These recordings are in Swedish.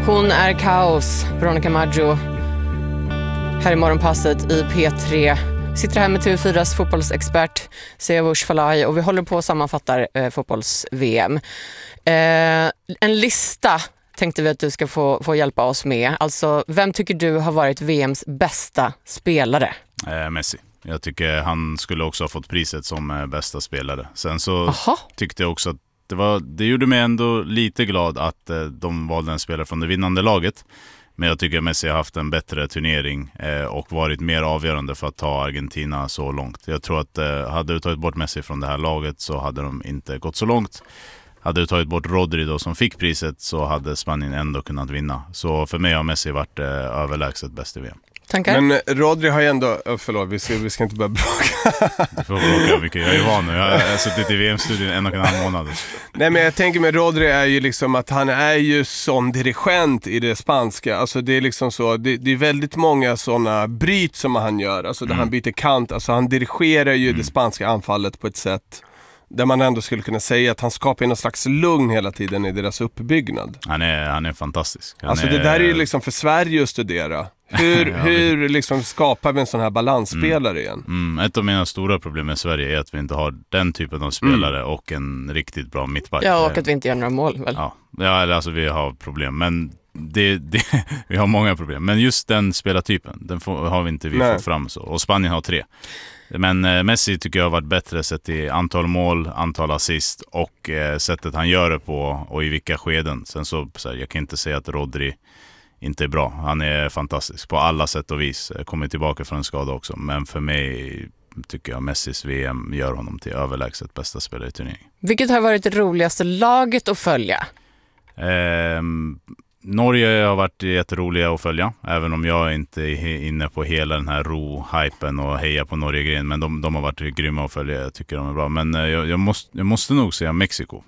Hon är kaos, Veronica Maggio. Här i morgonpasset i P3. Sitter här med TV4s fotbollsexpert Siavush Falai och vi håller på att sammanfatta fotbolls-VM. En lista tänkte vi att du ska få hjälpa oss med. Alltså, vem tycker du har varit VMs bästa spelare? Messi. Jag tycker han skulle också ha fått priset som bästa spelare. Sen så tyckte jag också att det gjorde mig ändå lite glad att de valde en spelare från det vinnande laget. Men jag tycker att Messi har haft en bättre turnering och varit mer avgörande för att ta Argentina så långt. Jag tror att hade du tagit bort Messi från det här laget så hade de inte gått så långt. Hade du tagit bort Rodri då som fick priset så hade Spanien ändå kunnat vinna. Så för mig har Messi varit överlägset bäst i VM. Tankar? Men Rodri har ju ändå... Förlåt, vi ska inte börja bråka. Du får bråka mycket. Jag är van nu. Jag har suttit i VM-studion 1,5 månader. Nej, men jag tänker med Rodri är ju liksom att han är ju som dirigent i det spanska. Alltså det är liksom så... Det är väldigt många sådana bryt som han gör. Alltså där han byter kant. Alltså han dirigerar ju det spanska anfallet på ett sätt... där man ändå skulle kunna säga att han skapar någon slags lugn hela tiden i deras uppbyggnad. Han är fantastisk. Det där är ju liksom för Sverige att studera. Hur liksom skapar vi en sån här balansspelare igen? Ett av mina stora problem med Sverige är att vi inte har den typen av spelare och en riktigt bra mittback. Ja, och att vi inte gör några mål väl? Ja, alltså vi har problem. Men vi har många problem. Men just den spelartypen, har vi inte fått fram så. Och Spanien har 3. Men Messi tycker jag har varit bättre sett i antal mål, antal assist och sättet han gör det på och i vilka skeden. Sen så jag kan inte säga att Rodri inte är bra. Han är fantastisk på alla sätt och vis. Kommer tillbaka från en skada också. Men för mig tycker jag Messis VM gör honom till överlägset bästa spelare i turneringen. Vilket har varit det roligaste laget att följa? Norge har varit jätteroliga att följa, även om jag inte är inne på hela den här ro-hypen och heja på Norge-grejen, men de har varit grymma att följa, jag tycker de är bra. Men jag måste nog säga Mexiko.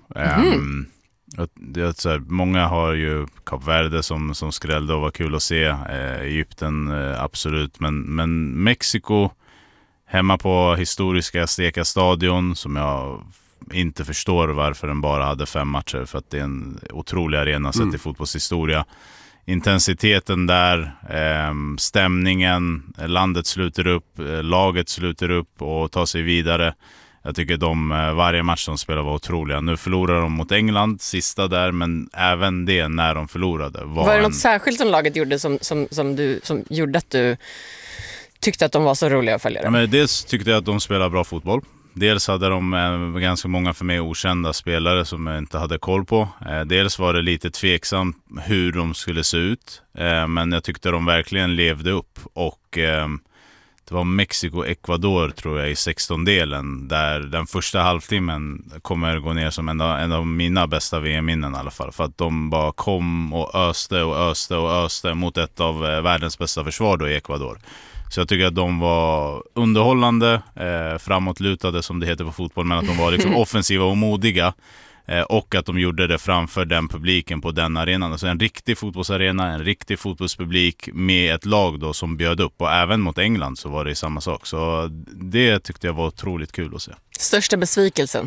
Många har ju Kap Verde som skrällde och var kul att se. Egypten absolut, men Mexiko hemma på historiska Azteca stadion som jag inte förstår varför den bara hade 5 matcher, för att det är en otrolig arena sett i fotbollshistoria. Intensiteten där, stämningen, landet sluter upp, laget sluter upp och tar sig vidare. Jag tycker varje match de spelar var otroliga. Nu förlorar de mot England sista där, men även det när de förlorade var det något särskilt som laget gjorde som gjorde att du tyckte att de var så roliga att följa? Ja, men dels tyckte jag att de spelade bra fotboll. Dels hade de ganska många för mig okända spelare som jag inte hade koll på. Dels var det lite tveksamt hur de skulle se ut. Men jag tyckte de verkligen levde upp. Och det var Mexiko-Ecuador tror jag i 16-delen. Där den första halvtimmen kommer gå ner som en av mina bästa VM-minnen i alla fall. För att de bara kom och öste mot ett av världens bästa försvar då i Ecuador. Så jag tycker att de var underhållande, framåtlutade som det heter på fotboll, men att de var liksom offensiva och modiga och att de gjorde det framför den publiken på den arenan. Alltså en riktig fotbollsarena, en riktig fotbollspublik med ett lag då som bjöd upp, och även mot England så var det samma sak. Så det tyckte jag var otroligt kul att se. Största besvikelsen?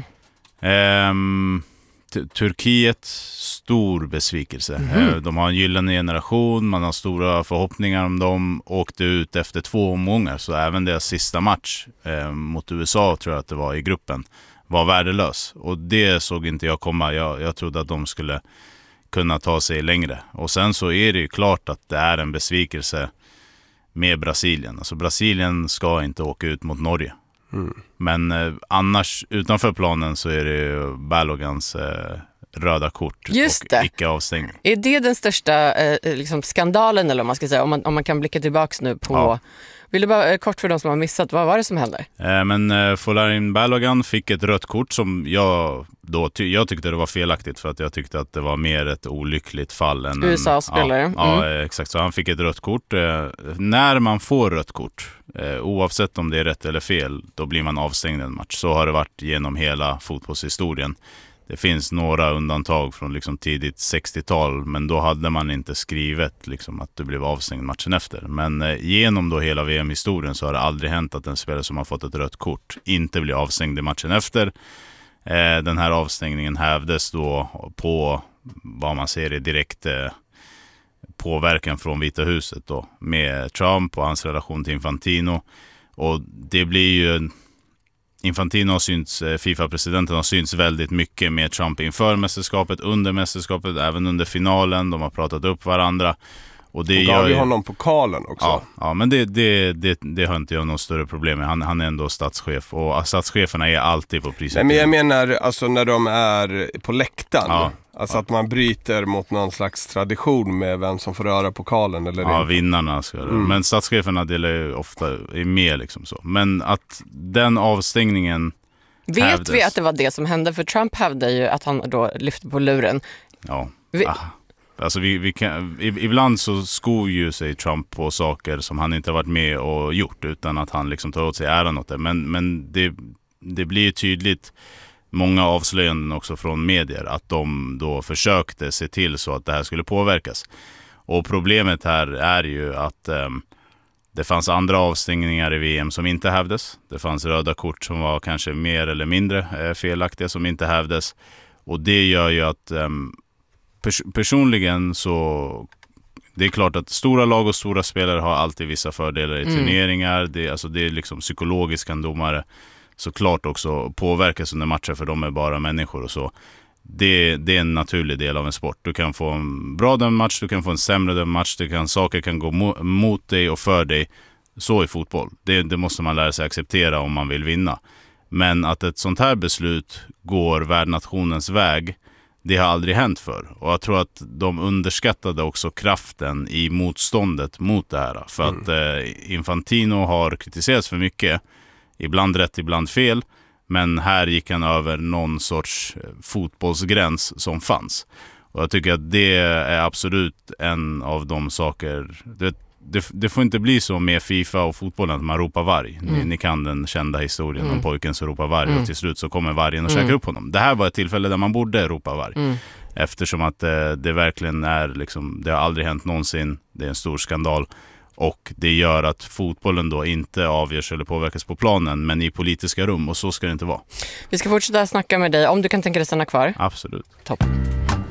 Turkiet, stor besvikelse. De har en gyllene generation, man har stora förhoppningar om dem, åkte ut efter 2 omgångar, så även deras sista match mot USA tror jag att det var i gruppen var värdelös, och det såg inte jag komma. Jag trodde att de skulle kunna ta sig längre, och sen så är det ju klart att det är en besvikelse med Brasilien. Alltså Brasilien ska inte åka ut mot Norge. Men annars utanför planen så är det ju Balogans röda kort och icke-avstängning. Är det den största liksom skandalen, eller om man ska säga, om man kan blicka tillbaks nu på... Ja. Vill du bara kort för de som har missat, vad var det som hände? Folarin Balogan fick ett rött kort som jag tyckte det var felaktigt, för att jag tyckte att det var mer ett olyckligt fall än USA-spelare. Ja, exakt. Så han fick ett rött kort. När man får rött kort, oavsett om det är rätt eller fel, då blir man avstängd en match. Så har det varit genom hela fotbollshistorien. Det finns några undantag från liksom tidigt 60-tal, men då hade man inte skrivit liksom att du blev avstängd matchen efter. Men genom då hela VM-historien så har det aldrig hänt att en spelare som har fått ett rött kort inte blir avstängd i matchen efter. Den här avstängningen hävdes då på vad man ser i direkt påverkan från Vita huset då, med Trump och hans relation till Infantino. Och det blir ju... Infantino har synts, FIFA-presidenten har synts väldigt mycket med Trump inför mästerskapet, under mästerskapet, även under finalen. De har pratat upp varandra. Och det gav ju honom pokalen också. Ja, men det har inte jag någon större problem med. Han är ändå statschef, och statscheferna är alltid på priset. Nej, men jag menar alltså när de är på läktaren. Ja. Alltså att man bryter mot någon slags tradition med vem som får röra pokalen eller Ja, inte. vinnarna ska det. Men statscheferna delar ju ofta är med liksom så. Men att den avstängningen Vet vi att det var det som hände? För Trump hävdade ju att han då lyfte på luren. Ja. Alltså vi kan, ibland så skor ju sig Trump på saker som han inte har varit med och gjort, utan att han liksom tar åt sig äran åt det. Men det blir ju tydligt, många avslöjanden också från medier, att de då försökte se till så att det här skulle påverkas. Och problemet här är ju att det fanns andra avstängningar i VM som inte hävdes. Det fanns röda kort som var kanske mer eller mindre felaktiga som inte hävdes. Och det gör ju att personligen så... Det är klart att stora lag och stora spelare har alltid vissa fördelar i turneringar. Det är liksom psykologiskt kan domare såklart också påverkas under matcher, för de är bara människor och så. Det är en naturlig del av en sport. Du kan få en bra dömmatch, du kan få en sämre dömmatch, saker kan gå mot dig och för dig. Så i fotboll. Det måste man lära sig acceptera om man vill vinna. Men att ett sånt här beslut går värdnationens väg, det har aldrig hänt för. Och jag tror att de underskattade också kraften i motståndet mot det här. För att Infantino har kritiserats för mycket. Ibland rätt, ibland fel. Men här gick han över någon sorts fotbollsgräns som fanns. Och jag tycker att det är absolut en av de saker... Det får inte bli så med FIFA och fotbollen att man ropar varg. Ni kan den kända historien om pojken som ropar varg och till slut så kommer vargen och käkar upp honom. Det här var ett tillfälle där man borde ropa varg. Eftersom att det verkligen är liksom, det har aldrig hänt någonsin. Det är en stor skandal. Och det gör att fotbollen då inte avgörs eller påverkas på planen, men i politiska rum, och så ska det inte vara. Vi ska fortsätta snacka med dig om du kan tänka dig stanna kvar. Absolut. Topp.